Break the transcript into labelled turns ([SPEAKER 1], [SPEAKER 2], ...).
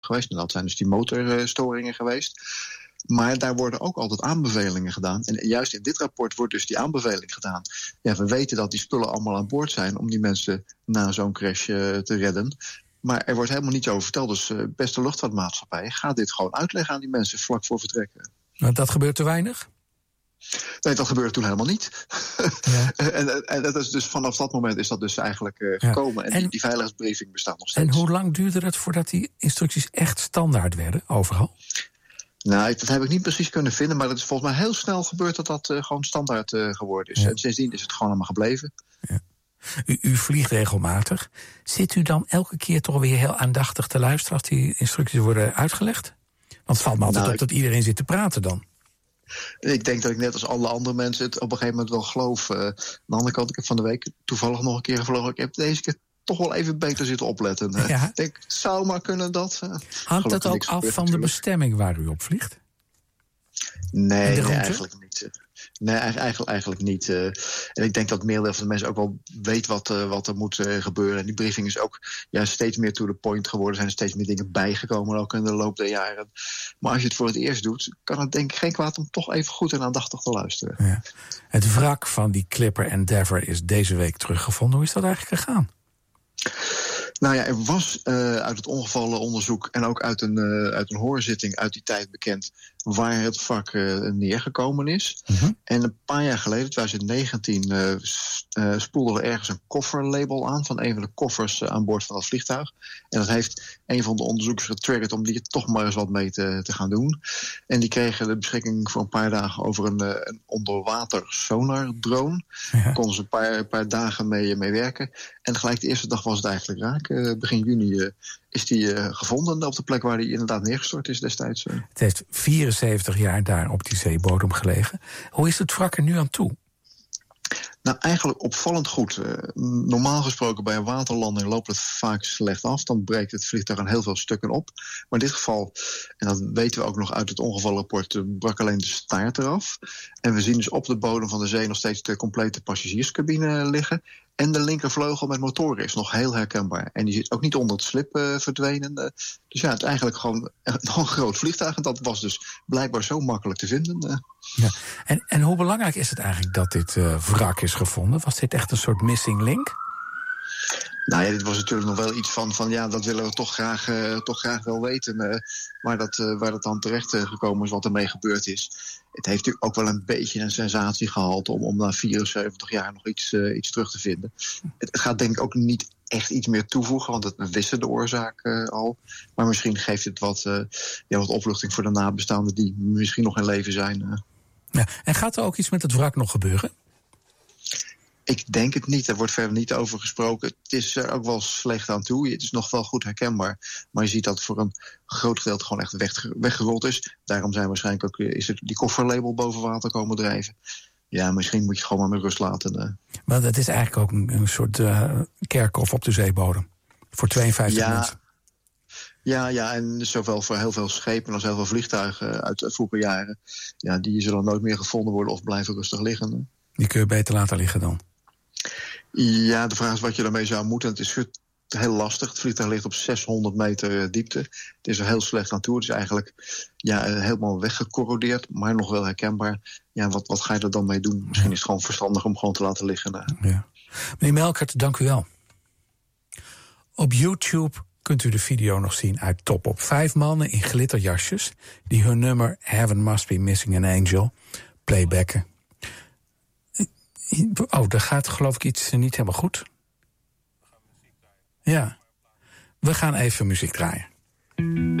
[SPEAKER 1] geweest. En dat zijn dus die motorstoringen geweest. Maar daar worden ook altijd aanbevelingen gedaan. En juist in dit rapport wordt dus die aanbeveling gedaan. Ja, we weten dat die spullen allemaal aan boord zijn om die mensen na zo'n crash te redden. Maar er wordt helemaal niets over verteld. Dus beste luchtvaartmaatschappij, ga dit gewoon uitleggen aan die mensen vlak voor vertrekken.
[SPEAKER 2] Want dat gebeurt te weinig?
[SPEAKER 1] Nee, dat gebeurde toen helemaal niet. Ja. en dat is dus vanaf dat moment is dat dus eigenlijk gekomen. En die veiligheidsbriefing bestaat nog steeds.
[SPEAKER 2] En hoe lang duurde het voordat die instructies echt standaard werden, overal?
[SPEAKER 1] Nou, dat heb ik niet precies kunnen vinden, maar het is volgens mij heel snel gebeurd dat dat gewoon standaard geworden is. Ja. En sindsdien is het gewoon allemaal gebleven.
[SPEAKER 2] Ja. U vliegt regelmatig. Zit u dan elke keer toch weer heel aandachtig te luisteren als die instructies worden uitgelegd? Want het valt me altijd op dat iedereen zit te praten dan.
[SPEAKER 1] Ik denk dat ik net als alle andere mensen het op een gegeven moment wel geloof. Aan de andere kant, ik heb van de week toevallig nog een keer gevlogen. Ik heb deze keer toch wel even beter zitten opletten. Ja. Ik denk, het zou maar kunnen dat.
[SPEAKER 2] Hangt dat ook af van de bestemming waar u op vliegt?
[SPEAKER 1] Nee, eigenlijk niet. Nee, eigenlijk niet. En ik denk dat het merendeel van de mensen ook wel weet wat er moet gebeuren. En die briefing is ook steeds meer to the point geworden. Er zijn er steeds meer dingen bijgekomen, ook in de loop der jaren. Maar als je het voor het eerst doet, kan het denk ik geen kwaad om toch even goed en aandachtig te luisteren. Ja.
[SPEAKER 2] Het wrak van die Clipper Endeavour is deze week teruggevonden. Hoe is dat eigenlijk gegaan?
[SPEAKER 1] Nou ja, er was uit het ongevallenonderzoek en ook uit een hoorzitting uit die tijd bekend waar het wrak neergekomen is. Mm-hmm. En een paar jaar geleden, 2019, spoelde er ergens een kofferlabel aan van een van de koffers aan boord van het vliegtuig. En dat heeft een van de onderzoekers getriggerd om die toch maar eens wat mee te gaan doen. En die kregen de beschikking voor een paar dagen over een onderwater sonardrone. Ja. Daar konden ze een paar dagen mee werken. En gelijk de eerste dag was het eigenlijk raak. Begin juni is die gevonden op de plek waar die inderdaad neergestort is destijds.
[SPEAKER 2] Het heeft 74 jaar daar op die zeebodem gelegen. Hoe is het wrak er nu aan toe?
[SPEAKER 1] Nou, eigenlijk opvallend goed. Normaal gesproken bij een waterlanding loopt het vaak slecht af. Dan breekt het vliegtuig aan heel veel stukken op. Maar in dit geval, en dat weten we ook nog uit het ongevalrapport, brak alleen de staart eraf. En we zien dus op de bodem van de zee nog steeds de complete passagierscabine liggen. En de linkervleugel met motoren is nog heel herkenbaar. En die zit ook niet onder het slip verdwenen. Dus ja, het is eigenlijk gewoon nog een groot vliegtuig. En dat was dus blijkbaar zo makkelijk te vinden.
[SPEAKER 2] Ja. En hoe belangrijk is het eigenlijk dat dit wrak is gevonden? Was dit echt een soort missing link?
[SPEAKER 1] Nou ja, dit was natuurlijk nog wel iets van dat willen we toch graag wel weten. Waar dat dan terecht gekomen is, wat ermee gebeurd is. Het heeft natuurlijk ook wel een beetje een sensatie gehaald om na 74 jaar nog iets terug te vinden. Het gaat denk ik ook niet echt iets meer toevoegen, want we wisten de oorzaak al. Maar misschien geeft het wat opluchting voor de nabestaanden die misschien nog in leven zijn.
[SPEAKER 2] Ja, en gaat er ook iets met het wrak nog gebeuren?
[SPEAKER 1] Ik denk het niet, er wordt verder niet over gesproken. Het is er ook wel slecht aan toe, het is nog wel goed herkenbaar. Maar je ziet dat het voor een groot gedeelte gewoon echt weggerold is. Daarom zijn waarschijnlijk ook is het die kofferlabel boven water komen drijven. Ja, misschien moet je gewoon maar met rust laten.
[SPEAKER 2] Maar dat is eigenlijk ook een soort kerkhof op de zeebodem. Voor 52 mensen.
[SPEAKER 1] Ja, en zowel voor heel veel schepen als heel veel vliegtuigen uit vroege jaren. Ja, die zullen nooit meer gevonden worden of blijven rustig liggen.
[SPEAKER 2] Die kun je beter laten liggen dan?
[SPEAKER 1] Ja, de vraag is wat je daarmee zou moeten. Het is heel lastig. Het vliegtuig ligt op 600 meter diepte. Het is er heel slecht aan toe. Het is eigenlijk helemaal weggecorrodeerd, maar nog wel herkenbaar. Ja, wat ga je er dan mee doen? Misschien is het gewoon verstandig om gewoon te laten liggen.
[SPEAKER 2] Ja. Meneer Melkert, dank u wel. Op YouTube kunt u de video nog zien uit Top Op. 5 mannen in glitterjasjes die hun nummer Heaven Must Be Missing an Angel playbacken. Oh, daar gaat geloof ik iets niet helemaal goed. Ja, we gaan even muziek draaien.